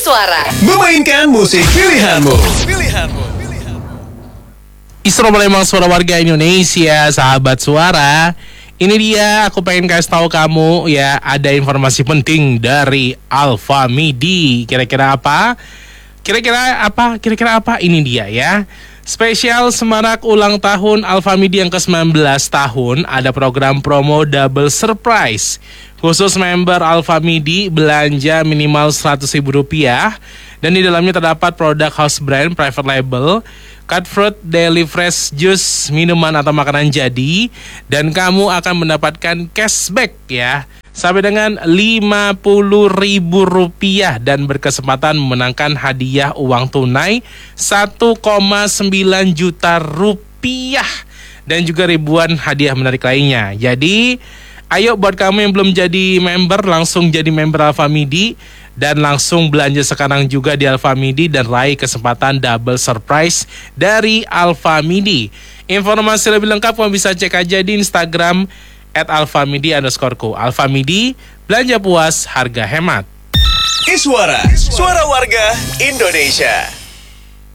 Iswara memainkan musik pilihanmu. Isra Palembang, suara warga Indonesia, sahabat suara. Ini dia, aku pengen kasih tahu kamu ya, ada informasi penting dari Alfa Midi. Kira-kira apa? Kira-kira apa? Ini dia ya. Spesial semarak ulang tahun Alfa Midi yang ke-19 tahun, ada program promo double surprise. Khusus member Alfa Midi belanja minimal Rp100.000 dan di dalamnya terdapat produk house brand private label, cut fruit, daily fresh juice, minuman atau makanan jadi, dan kamu akan mendapatkan cashback ya sampai dengan Rp50.000 dan berkesempatan memenangkan hadiah uang tunai 1,9 juta rupiah dan juga ribuan hadiah menarik lainnya. Jadi ayo buat kamu yang belum jadi member, langsung jadi member Alfa Midi dan langsung belanja sekarang juga di Alfa Midi dan raih kesempatan double surprise dari Alfa Midi. Informasi lebih lengkap kamu bisa cek aja di Instagram @alfamidi_co. Alfa Midi, belanja puas, harga hemat. Iswara, suara warga Indonesia.